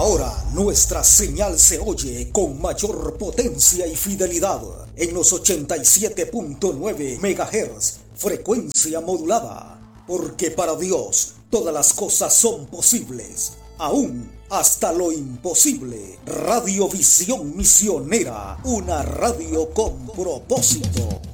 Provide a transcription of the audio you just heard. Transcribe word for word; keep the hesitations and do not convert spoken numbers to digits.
Ahora nuestra señal se oye con mayor potencia y fidelidad en los ochenta y siete punto nueve megahertz, frecuencia modulada. Porque para Dios todas las cosas son posibles, aún hasta lo imposible. Radiovisión Misionera, una radio con propósito.